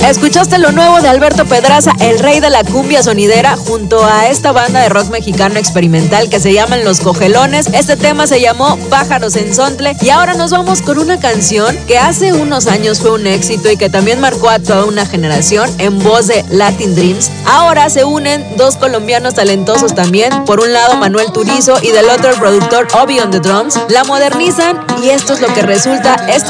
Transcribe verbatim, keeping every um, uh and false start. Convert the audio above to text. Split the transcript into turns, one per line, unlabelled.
Escuchaste lo nuevo de Alberto Pedraza, el rey de la cumbia sonidera, junto a esta banda de rock mexicano experimental que se llaman Los Cogelones. Este tema se llamó Pájaros en Sontle. Y ahora nos vamos con una canción que hace unos años fue un éxito y que también marcó a toda una generación en voz de Latin Dreams. Ahora se unen dos colombianos talentosos también, por un lado Manuel Turizo y del otro el productor Obi on the Drums. La modernizan y esto es lo que resulta. Esto